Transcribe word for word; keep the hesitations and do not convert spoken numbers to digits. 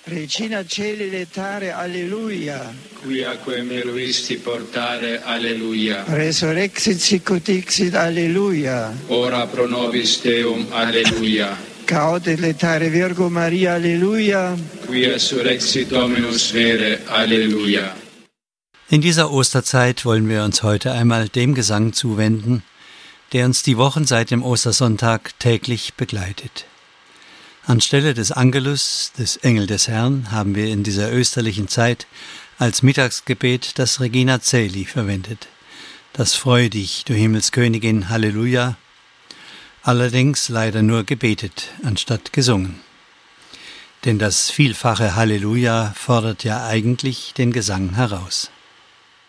Regina Celi letare, alleluia. Quiaque meruisti portare, alleluia. Resurrexit sicut dixit, alleluia. Ora pro nobis Deum, alleluia. Gaudet letare Virgo Maria, alleluia. Quia surrexit Dominus vere, alleluia. In dieser Osterzeit wollen wir uns heute einmal dem Gesang zuwenden, der uns die Wochen seit dem Ostersonntag täglich begleitet. Anstelle des Angelus, des Engel des Herrn, haben wir in dieser österlichen Zeit als Mittagsgebet das Regina Caeli verwendet. Das Freu dich, du Himmelskönigin, Halleluja, allerdings leider nur gebetet, anstatt gesungen. Denn das vielfache Halleluja fordert ja eigentlich den Gesang heraus.